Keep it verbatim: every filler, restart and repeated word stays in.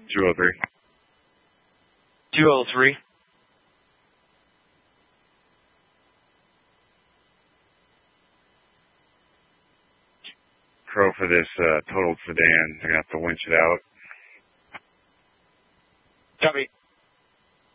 two oh three. two oh three. Crow for this uh, totaled sedan. They're going to have to winch it out. Copy.